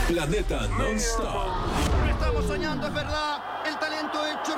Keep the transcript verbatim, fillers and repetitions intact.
Planeta Non-Stop. Estamos soñando, es verdad. El talento hecho